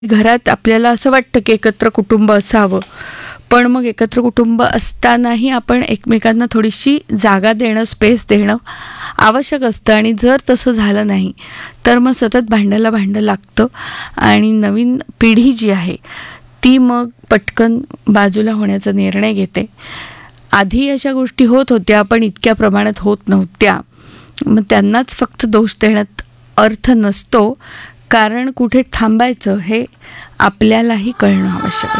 घरात आपल्याला असं वाटतं की एकत्र कुटुंब असावं, पण मग एकत्र कुटुंब असतानाही आपण एकमेकांना थोडीशी जागा देणं, स्पेस देणं आवश्यक असतं. आणि जर तसं झालं नाही तर मग सतत भांड्याला भांडं लागतं आणि नवीन पिढी जी आहे ती मग पटकन बाजूला होण्याचा निर्णय घेते. आधी अशा गोष्टी होत होत्या पण इतक्या प्रमाणात होत नव्हत्या. मग त्यांनाच फक्त दोष देण्यात अर्थ नसतो, कारण कुठे थांबायचं हे आपल्यालाही कळणं आवश्यक असतं.